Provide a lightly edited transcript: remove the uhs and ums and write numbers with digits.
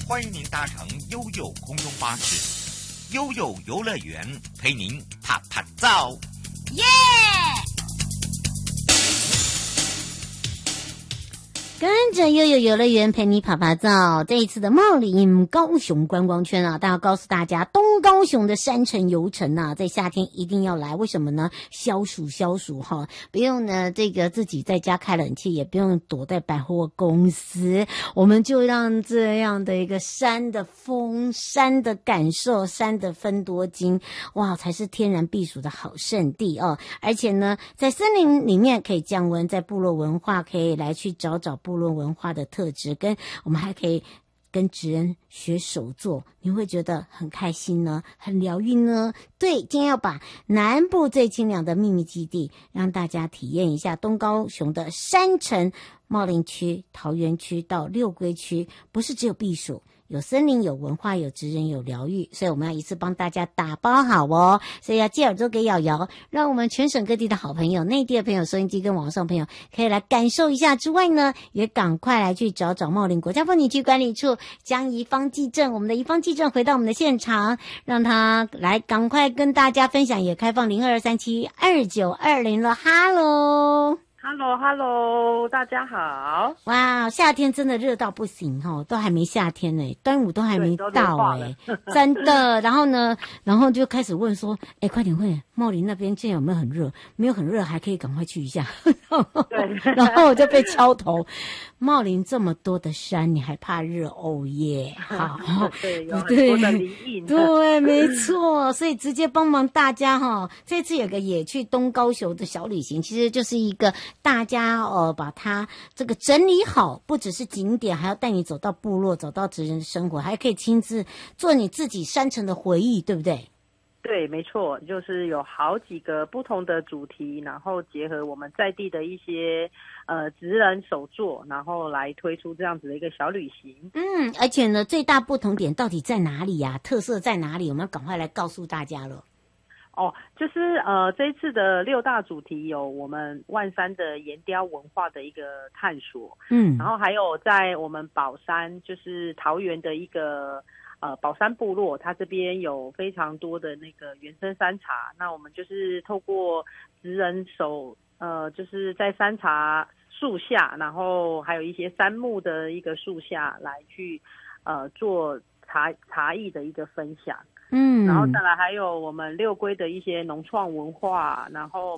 欢迎您搭乘悠悠空中巴士，悠悠游乐园陪您啪啪照。 耶！跟着悠悠游乐园陪你跑跑照，这一次的茂林高雄观光圈啊，要告诉大家，东高雄的山城游程啊，在夏天一定要来。为什么呢？消暑哈，不用呢这个自己在家开冷气，也不用躲在百货公司，我们就让这样的一个山的风、山的感受、山的芬多精，哇，才是天然避暑的好圣地哦。而且呢，在森林里面可以降温，在部落文化可以来去找部落文化的特质，跟我们还可以跟职人学手作，你会觉得很开心呢，很疗愈呢。对，今天要把南部最清凉的秘密基地让大家体验一下，东高雄的山城茂林区、桃园区到六龟区，不是只有避暑，有森林，有文化，有职人，有疗愈，所以我们要一次帮大家打包好哦。所以要借耳朵给瑶瑶，让我们全省各地的好朋友、内地的朋友、收音机跟网上朋友可以来感受一下。之外呢，也赶快来去找茂林国家风景区管理处江宜芳记正，我们的宜芳记正回到我们的现场，让他来赶快跟大家分享，也开放02372920了。 Hello，大家好！ 哇，夏天真的热到不行哦，都还没夏天呢，端午都还没到哎，真的。然后就开始问说，快点，茂林那边现在有没有很热？没有很热，还可以赶快去一下。 对， 然后我就被敲头，茂林这么多的山，你还怕热？哦耶，好， 对，有很多的林荫， 对，没错，所以直接帮忙大家哈。这次有个野去东高雄的小旅行，其实就是一个大家把它这个整理好，不只是景点，还要带你走到部落，走到职人的生活，还可以亲自做你自己山城的回忆，对不对？ 对，没错，就是有好几个不同的主题，然后结合我们在地的一些职人手作，然后来推出这样子的一个小旅行。 而且呢，最大不同点到底在哪里呀？特色在哪里？我们要赶快来告诉大家了。 就是这一次的6大主题有我们万山的岩雕文化的一个探索，然后还有在我们宝山，就是桃园的一个宝山部落，它这边有非常多的那个原生山茶，那我们就是透过职人手就是在山茶树下，然后还有一些杉木的一个树下来去做茶艺的一个分享。然后再来还有我们六龟的一些农创文化，然后